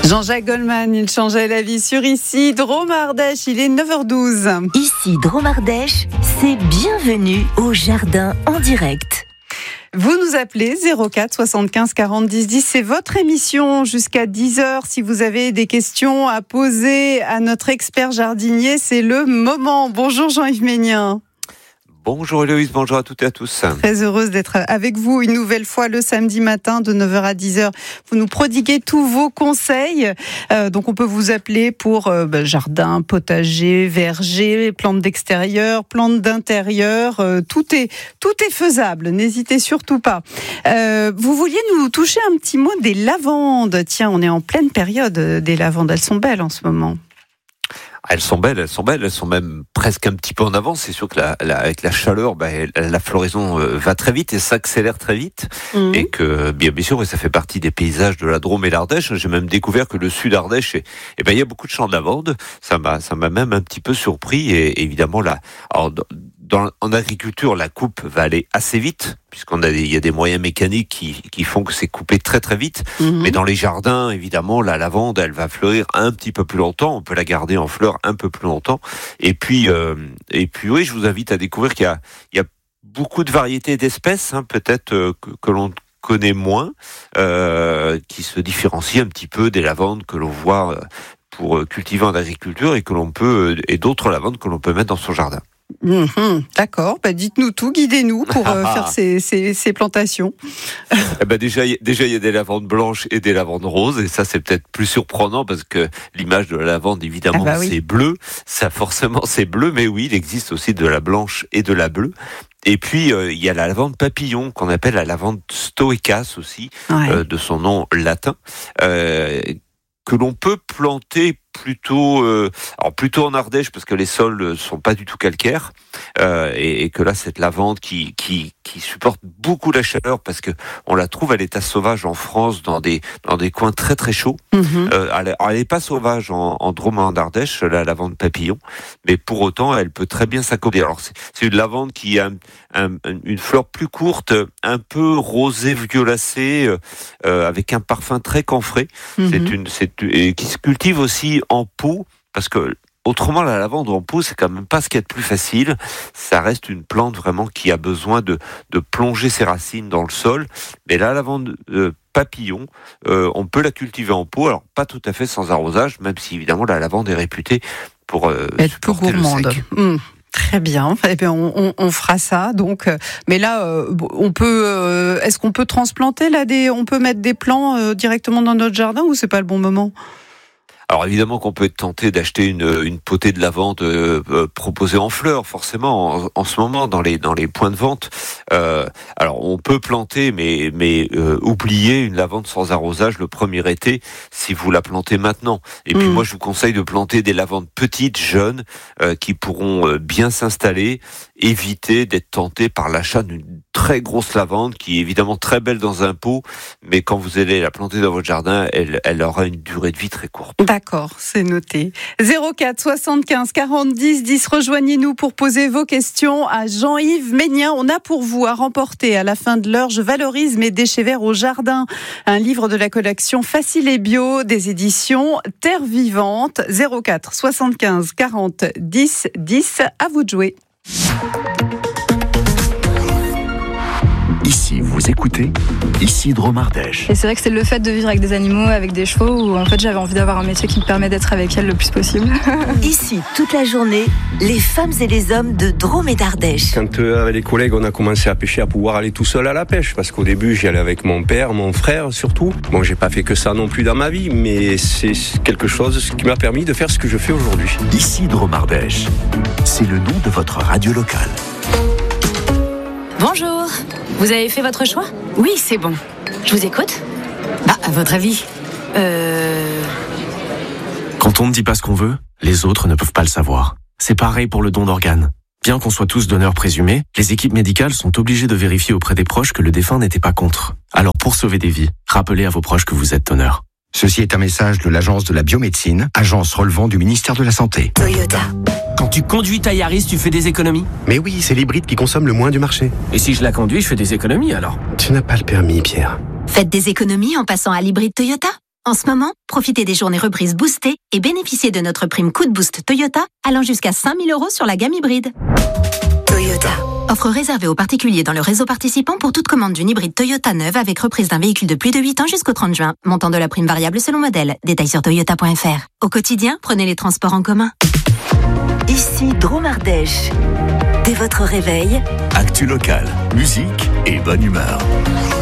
Jean-Jacques Goldman, il changeait la vie sur Ici Drôme Ardèche, il est 9h12. Ici Drôme Ardèche, c'est bienvenue au jardin en direct. Vous nous appelez 04 75 40 10 10, c'est votre émission jusqu'à 10h. Si vous avez des questions à poser à notre expert jardinier, c'est le moment. Bonjour Jean-Yves Ménien. Bonjour Héloïse, bonjour à toutes et à tous. Très heureuse d'être avec vous une nouvelle fois le samedi matin de 9h à 10h. Vous nous prodiguez tous vos conseils. Donc on peut vous appeler pour jardin, potager, verger, plantes d'extérieur, plantes d'intérieur. Tout est faisable, n'hésitez surtout pas. Vous vouliez nous toucher un petit mot des lavandes. Tiens, on est en pleine période des lavandes. Elles sont belles en ce moment. Elles sont belles, elles sont même presque un petit peu en avance. C'est sûr que avec la chaleur, la floraison va très vite et s'accélère très vite. Et que, bien sûr, ça fait partie des paysages de la Drôme et l'Ardèche. J'ai même découvert que le sud Ardèche, il y a beaucoup de champs de lavande. Ça m'a même un petit peu surpris. Et évidemment, en agriculture, la coupe va aller assez vite, il y a des moyens mécaniques qui font que c'est coupé très très vite. Mais dans les jardins, évidemment, la lavande, elle va fleurir un petit peu plus longtemps. On peut la garder en fleurs un peu plus longtemps. Et puis oui, je vous invite à découvrir qu'il y a beaucoup de variétés d'espèces, peut-être que l'on connaît moins, qui se différencient un petit peu des lavandes que l'on voit pour cultiver en agriculture et d'autres lavandes que l'on peut mettre dans son jardin. D'accord, dites-nous tout, guidez-nous pour faire ces plantations. Déjà, il y a des lavandes blanches et des lavandes roses, et ça c'est peut-être plus surprenant parce que l'image de la lavande, évidemment, c'est bleu. Ça, forcément, c'est bleu, mais oui, il existe aussi de la blanche et de la bleue. Et puis, il y a la lavande papillon, qu'on appelle la lavande stoecas aussi, de son nom latin, que l'on peut planter plutôt en Ardèche parce que les sols sont pas du tout calcaires et que là cette lavande qui supporte beaucoup la chaleur parce que on la trouve à l'état sauvage en France dans des coins très très chauds. Elle est pas sauvage en Drôme et en Ardèche, la lavande papillon, mais pour autant elle peut très bien s'accommoder. Alors c'est une lavande qui a une fleur plus courte, un peu rosée violacée, avec un parfum très camphré. Et qui se cultive aussi en pot, parce que autrement la lavande en pot c'est quand même pas ce qu'il y a de plus facile. Ça reste une plante vraiment qui a besoin de plonger ses racines dans le sol. Mais la lavande papillon, on peut la cultiver en pot, alors pas tout à fait sans arrosage, même si évidemment la lavande est réputée pour être peu gourmande. Très bien. On fera ça. Donc, mais là, on peut. Est-ce qu'on peut transplanter on peut mettre des plants directement dans notre jardin ou c'est pas le bon moment? Alors évidemment qu'on peut être tenté d'acheter une potée de lavande proposée en fleurs, forcément en ce moment dans les points de vente. Alors on peut planter, mais oublier une lavande sans arrosage le premier été si vous la plantez maintenant. Et puis moi je vous conseille de planter des lavandes petites, jeunes, qui pourront bien s'installer. Éviter d'être tenté par l'achat d'une très grosse lavande qui est évidemment très belle dans un pot, mais quand vous allez la planter dans votre jardin, elle aura une durée de vie très courte. D'accord, c'est noté. 04 75 40 10 10, rejoignez-nous pour poser vos questions à Jean-Yves Ménien. On a pour vous à remporter à la fin de l'heure « Je valorise mes déchets verts au jardin », un livre de la collection Facile et Bio des éditions Terre Vivante. 04 75 40 10 10, à vous de jouer. Ici, vous écoutez Ici Drôme Ardèche. Et c'est vrai que c'est le fait de vivre avec des animaux, avec des chevaux, où en fait j'avais envie d'avoir un métier qui me permet d'être avec elles le plus possible. Ici, toute la journée, les femmes et les hommes de Drôme et d'Ardèche. Quand avec les collègues on a commencé à pêcher, à pouvoir aller tout seul à la pêche, parce qu'au début j'y allais avec mon père, mon frère surtout. Bon, j'ai pas fait que ça non plus dans ma vie, mais c'est quelque chose qui m'a permis de faire ce que je fais aujourd'hui. Ici Drôme Ardèche, c'est le nom de votre radio locale. Bonjour, vous avez fait votre choix ? Oui, c'est bon. Je vous écoute ? À votre avis ? Quand on ne dit pas ce qu'on veut, les autres ne peuvent pas le savoir. C'est pareil pour le don d'organes. Bien qu'on soit tous donneurs présumés, les équipes médicales sont obligées de vérifier auprès des proches que le défunt n'était pas contre. Alors pour sauver des vies, rappelez à vos proches que vous êtes donneur. Ceci est un message de l'Agence de la biomédecine, agence relevant du ministère de la Santé. Toyota. Quand tu conduis ta Yaris, tu fais des économies ? Mais oui, c'est l'hybride qui consomme le moins du marché. Et si je la conduis, je fais des économies alors ? Tu n'as pas le permis, Pierre. Faites des économies en passant à l'hybride Toyota. En ce moment, profitez des journées reprises boostées et bénéficiez de notre prime Coup de Boost Toyota allant jusqu'à 5 000 € sur la gamme hybride. Toyota. Offre réservée aux particuliers dans le réseau participant pour toute commande d'une hybride Toyota neuve avec reprise d'un véhicule de plus de 8 ans jusqu'au 30 juin. Montant de la prime variable selon modèle. Détails sur toyota.fr. Au quotidien, prenez les transports en commun. Ici Drôme Ardèche. Dès votre réveil, Actu locale, musique et bonne humeur.